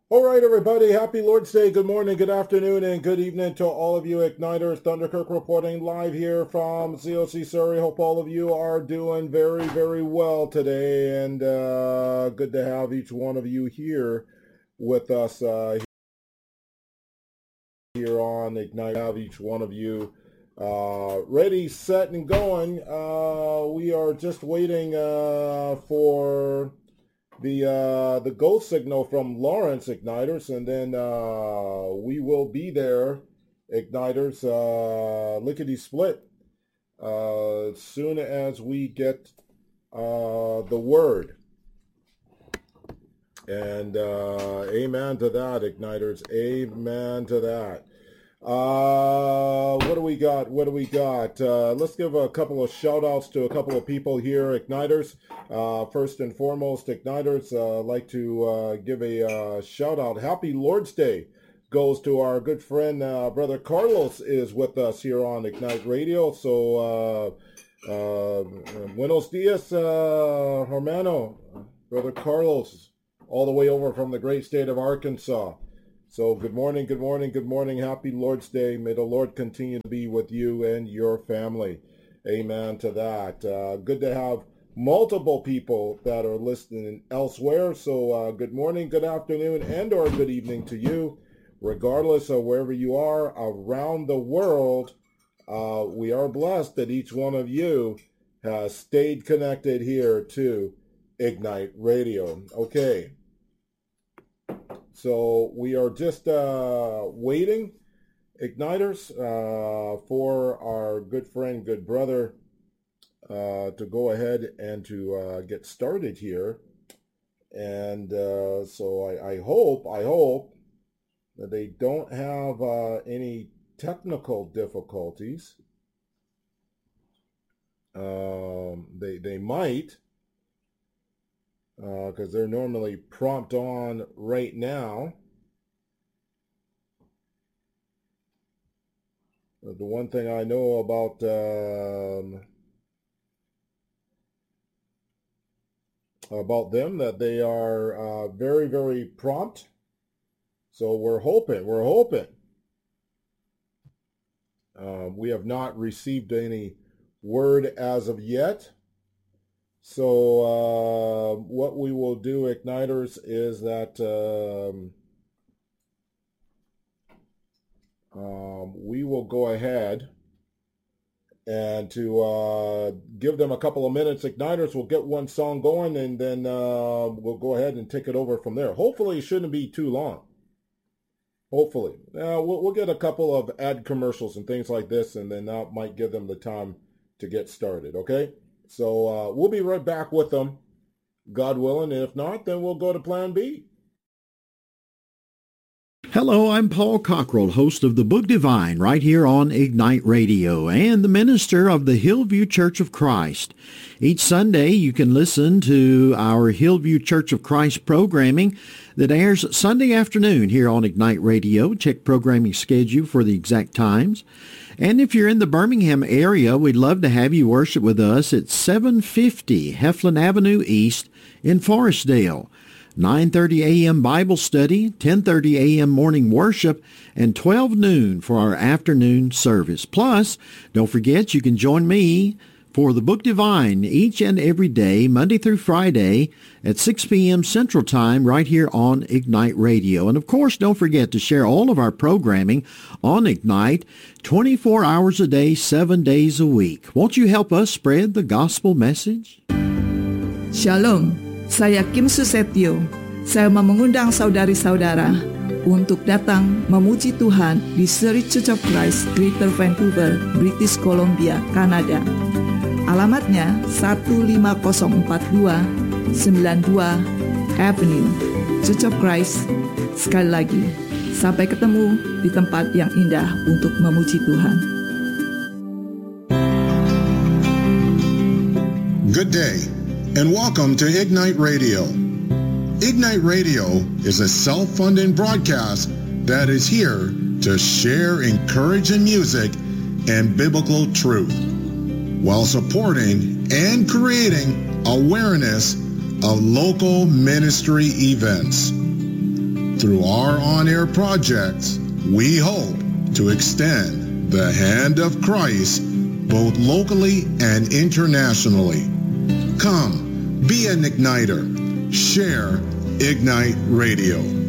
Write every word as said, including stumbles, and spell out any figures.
All right, everybody. Happy Lord's Day. Good morning, good afternoon, and good evening to all of you Igniters. Thunderkirk reporting live here from C O C Surrey. Hope all of you are doing very, very well today, and uh, good to have each one of you here with us uh, here on Ignite. Have each one of you uh, ready, set, and going. Uh, we are just waiting uh, for the uh, the go signal from Lawrence Igniters, and then uh, we will be there, Igniters, uh, lickety split, uh, as soon as we get uh, the word. And uh, amen to that, Igniters. Amen to that. Uh, what do we got? What do we got? Uh, let's give a couple of shout outs to a couple of people here, Igniters. Uh, first and foremost, Igniters, uh, like to uh, give a uh, shout out. Happy Lord's Day goes to our good friend, uh, Brother Carlos is with us here on Ignite Radio. So, uh, uh, buenos dias, uh, hermano, Brother Carlos, all the way over from the great state of Arkansas. So good morning, good morning, good morning. Happy Lord's Day. May the Lord continue to be with you and your family. Amen to that. Uh, good to have multiple people that are listening elsewhere. So uh, good morning, good afternoon, and or good evening to you, regardless of wherever you are around the world. Uh, we are blessed that each one of you has stayed connected here to Ignite Radio. Okay. So we are just uh, waiting, Igniters, uh, for our good friend, good brother, uh, to go ahead and to uh, get started here. And uh, so I, I hope, I hope that they don't have uh, any technical difficulties. Um, they they might. Because uh, they're normally prompt on right now. The one thing I know about um, about them, that they are uh, very, very prompt. So we're hoping, we're hoping. Uh, we have not received any word as of yet. So uh, what we will do, Igniters, is that um, um, we will go ahead and to uh, give them a couple of minutes. Igniters will get one song going, and then uh, we'll go ahead and take it over from there. Hopefully it shouldn't be too long. Hopefully. Uh, we'll, we'll get a couple of ad commercials and things like this, and then that might give them the time to get started, okay? So uh, we'll be right back with them, God willing. And if not, then we'll go to Plan B. Hello, I'm Paul Cockrell, host of the Book Divine right here on Ignite Radio and the minister of the Hillview Church of Christ. Each Sunday you can listen to our Hillview Church of Christ programming that airs Sunday afternoon here on Ignite Radio. Check programming schedule for the exact times. And if you're in the Birmingham area, we'd love to have you worship with us at seven fifty Heflin Avenue East in Forestdale. nine thirty a.m. Bible study, ten thirty a.m. morning worship, and twelve noon for our afternoon service. Plus, don't forget you can join me for the Book Divine each and every day, Monday through Friday at six p.m. Central Time right here on Ignite Radio. And of course, don't forget to share all of our programming on Ignite twenty-four hours a day, seven days a week. Won't you help us spread the gospel message? Shalom, saya Kim Susetyo. Saya mengundang saudari-saudara untuk datang memuji Tuhan di Surrey Church of Christ, Greater Vancouver, British Columbia, Kanada. Alamatnya one lima nol empat dua sembilan dua Avenue, Church of Christ. Sekali lagi, sampai ketemu di tempat yang indah untuk memuji Tuhan. Good day, and welcome to Ignite Radio. Ignite Radio is a self-funding broadcast that is here to share encouraging music and biblical truth, while supporting and creating awareness of local ministry events. Through our on-air projects, we hope to extend the hand of Christ both locally and internationally. Come, be an igniter. Share Ignite Radio.